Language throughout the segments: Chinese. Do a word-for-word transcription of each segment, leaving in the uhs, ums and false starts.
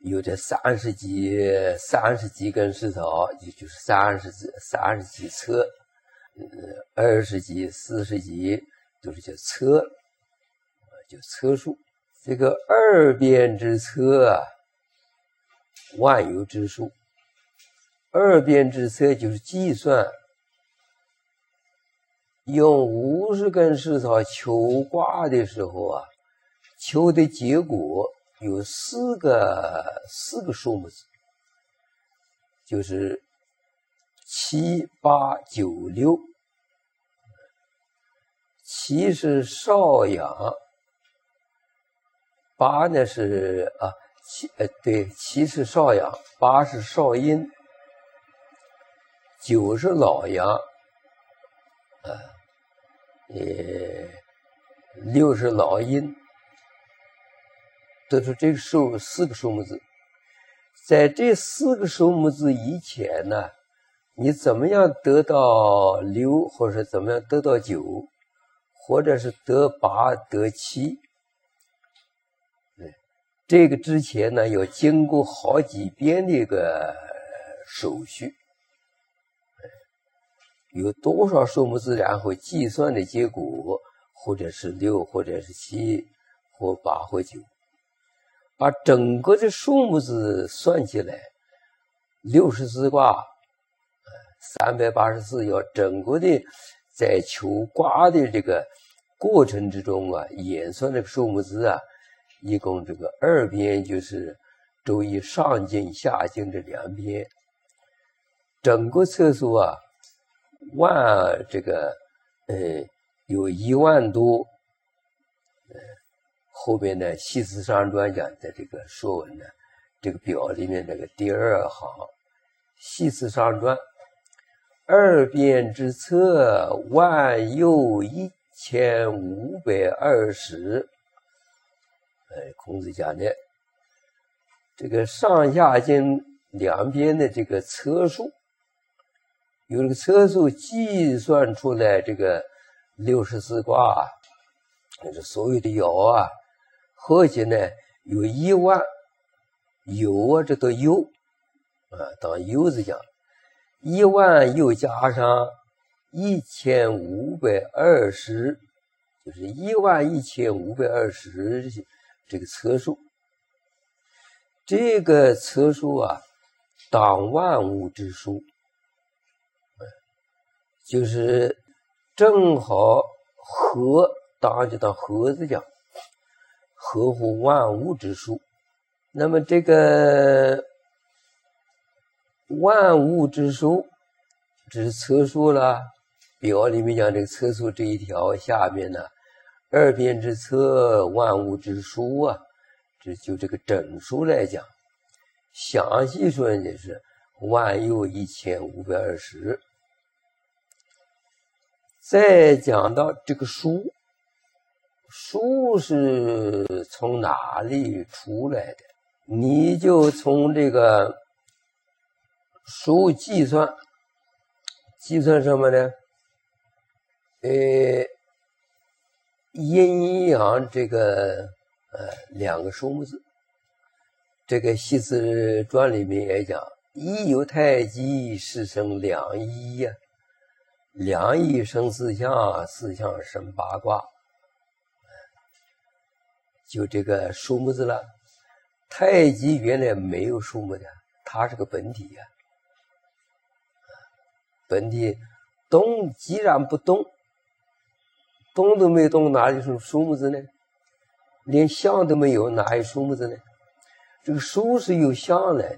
有这三十几三十几根石头，也就是三十几三十几册，呃，二十几、四十几都是叫册，叫册数。这个二边之册啊，万有之数。二边之册就是计算用五十根石头求卦的时候啊，求的结果有四个四个数目字，就是七八九六。七是少阳，八呢是啊七呃对，七是少阳，八是少阴，九是老阳，呃，呃，六是老阴，得出这个数四个数目字。在这四个数目字以前呢，你怎么样得到六，或者怎么样得到九，或者是得八得七，这个之前呢要经过好几遍的一个手续，有多少数目字，然后计算的结果，或者是六，或者是七，或八，或九，把整个的数目字算起来，六十四卦，三百八十四爻，整个的在求卦的这个过程之中啊，演算这个数目字啊，一共这个二边就是周易上经下经这两边，整个册数啊，万这个呃有一万多，呃后边呢系辞上专讲的这个说文呢，这个表里面这个第二行系辞上专，二边之册万有一千五百二十。呃，孔子讲的这个上下经两边的这个册数，有这个册数计算出来，这个六十四卦，就是所有的爻啊，合起呢有一万，有啊，这都有啊，当有字讲，一万又加上一千五百二十，就是一万一千五百二十这个册数。这个册数啊，当万物之数，就是正好合，当然就当合字讲，合乎万物之数。那么这个万物之数，这是册数了。表里面讲这个册数这一条下面呢，二边之册万物之数啊，这就这个整数来讲，详细说的是万有一千五百二十。再讲到这个数，数是从哪里出来的？你就从这个数计算，计算什么呢？呃，阴阳这个呃两个数目字，这个系辞传里面也讲，一有太极，是生两仪呀、啊，两仪生四象，四象生八卦，就这个数目字了。太极原来没有数目的，它是个本体呀、啊，本体动既然不动，动都没动，哪里是数目字呢？连象都没有，哪有数目字呢？这个数是由象来的，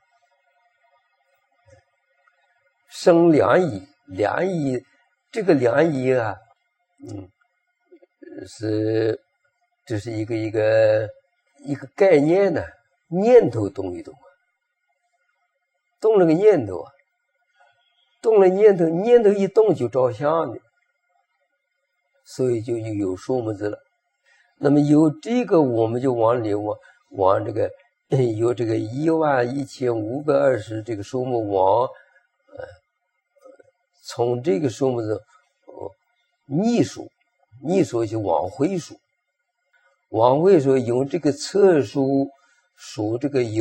生两仪，两仪这个两仪啊，嗯，是这是一个一个一个概念呢，念头动一动啊，动了个念头啊，动了念头，念头一动就照相的，所以就有数目字了。那么有这个，我们就往里往往这个有这个一万一千五百二十这个数目往呃从这个数目字呃逆数，逆数就往回数，往回数用这个册数数这个有。